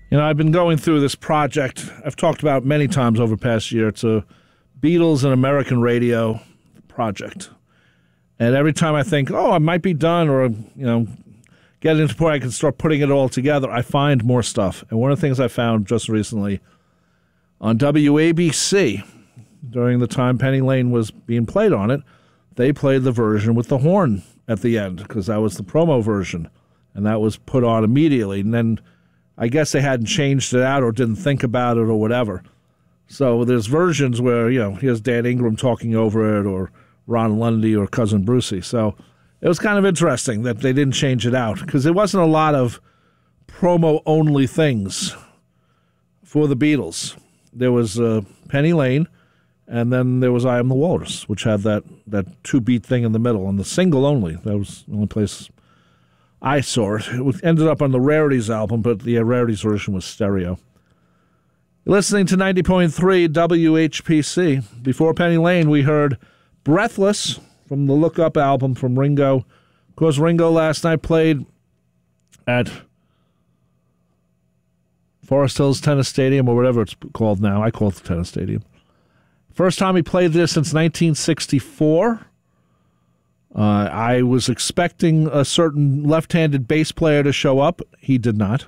I've been going through this project I've talked about many times over the past year. It's a Beatles and American radio project. And every time I think, I might be done or, get into the point I can start putting it all together, I find more stuff. And one of the things I found just recently on WABC, during the time Penny Lane was being played on it, they played the version with the horn at the end because that was the promo version. And that was put on immediately. And then I guess they hadn't changed it out or didn't think about it or whatever. So there's versions where, here's Dan Ingram talking over it or Ron Lundy or Cousin Brucey. So it was kind of interesting that they didn't change it out because there wasn't a lot of promo-only things for the Beatles. There was Penny Lane, and then there was I Am the Walrus, which had that two-beat thing in the middle, and the single only. That was the only place I saw it. It ended up on the Rarities album, but the Rarities version was stereo. You're listening to 90.3 WHPC. Before Penny Lane, we heard Breathless from the Look Up album from Ringo. Of course, Ringo last night played at Forest Hills Tennis Stadium, or whatever it's called now. I call it the Tennis Stadium. First time he played there since 1964. I was expecting a certain left-handed bass player to show up. He did not.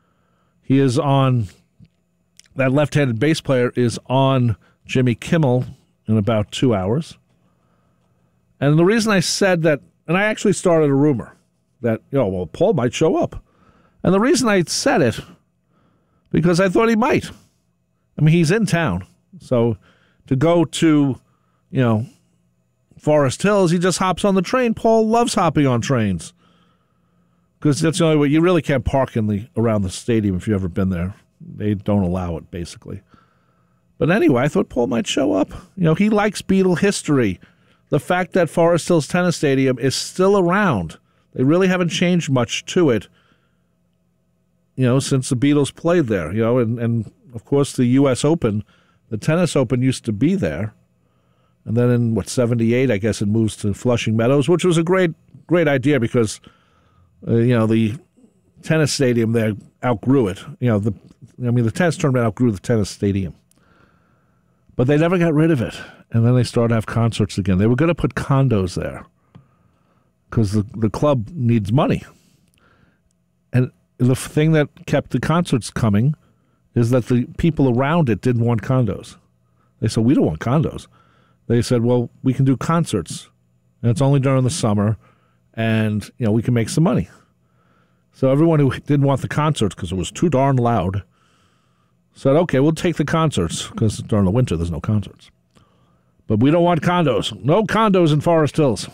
That left-handed bass player is on Jimmy Kimmel in about 2 hours. And the reason I said that, and I actually started a rumor that, Paul might show up. And the reason I said it, because I thought he might. I mean, he's in town. So to go to, Forest Hills, he just hops on the train. Paul loves hopping on trains. Because that's the only way. You really can't park around the stadium if you've ever been there. They don't allow it, basically. But anyway, I thought Paul might show up. He likes Beatle history. The fact that Forest Hills Tennis Stadium is still around. They really haven't changed much to it, since the Beatles played there. And of course the U.S. Open, the Tennis Open used to be there. And then in, 78, I guess it moves to Flushing Meadows, which was a great idea because, the tennis stadium there outgrew it. The tennis tournament outgrew the tennis stadium. But they never got rid of it. And then they started to have concerts again. They were going to put condos there because the club needs money. And the thing that kept the concerts coming is that the people around it didn't want condos. They said, we don't want condos. They said, well, we can do concerts. And it's only during the summer. And, we can make some money. So everyone who didn't want the concerts because it was too darn loud said, okay, we'll take the concerts because during the winter there's no concerts. But we don't want condos. No condos in Forest Hills.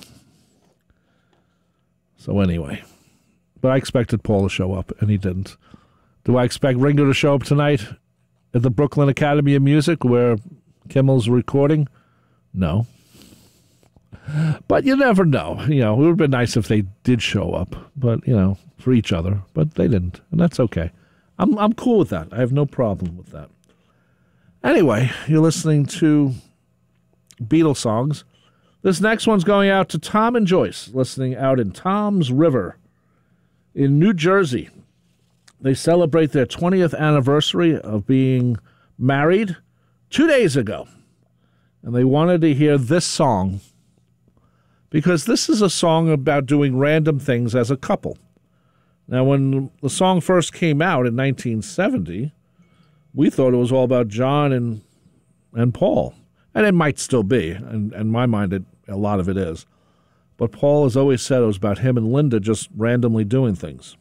So anyway. But I expected Paul to show up, and he didn't. Do I expect Ringo to show up tonight at the Brooklyn Academy of Music where Kimmel's recording? No. But you never know. It would have been nice if they did show up, but, for each other. But they didn't, and that's okay. I'm cool with that. I have no problem with that. Anyway, you're listening to Beatles songs. This next one's going out to Tom and Joyce, listening out in Tom's River in New Jersey. They celebrate their 20th anniversary of being married 2 days ago. And they wanted to hear this song because this is a song about doing random things as a couple. Now, when the song first came out in 1970, we thought it was all about John and Paul. And it might still be. And in my mind, a lot of it is. But Paul has always said it was about him and Linda just randomly doing things.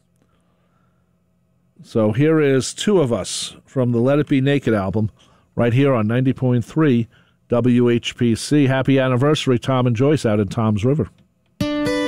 So here is Two of Us from the Let It Be Naked album, right here on 90.3 WHPC. Happy anniversary, Tom and Joyce, out in Tom's River.